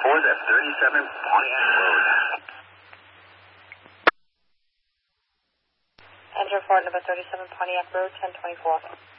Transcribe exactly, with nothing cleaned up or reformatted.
twenty-four, that's thirty-seven Pontiac Road. Enter for number thirty-seven Pontiac Road, ten twenty-four.